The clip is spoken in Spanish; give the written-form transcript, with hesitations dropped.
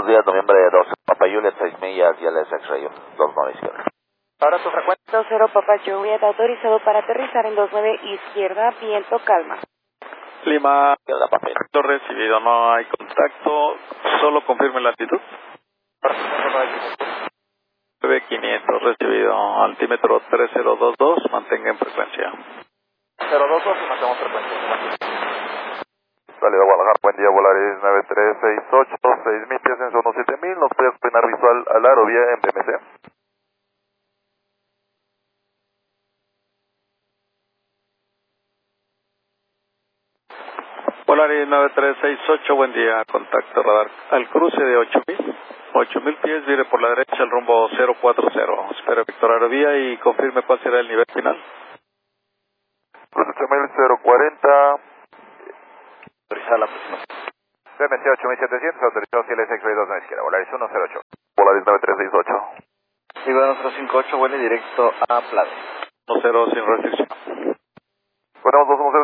buenos días, noviembre 12, Papa Juliet, 6 millas, y el X-Ray, 29 izquierda. Ahora tu frecuencia. 20 Papa Juliet, autorizado para aterrizar en 29 izquierda, viento calma. Lima, Izquierda, papel. lo recibido, no hay contacto, solo confirme la altitud. 9500 recibido, altímetro 3022, mantenga en frecuencia. 022 y mantenemos frecuencia. Salida Guadalajara, buen día, Volaris 9368, 6000 pies en zona 7000, nos puede explicar visual al aro vía en BMC. Volaris 9368, buen día, contacto radar al cruce de 8000 pies, vire por la derecha el rumbo 040, espera Víctor Aerovía y confirme cuál será el nivel final. Cruce 8000, 040. Autorizada la aproximación. BMC 8700, autorizado si el X-Ray 2 a la izquierda, Volaris 108. Volaris 9368. Sigo 058, vuele directo a Plade. 10 sin restricción. Ponemos 210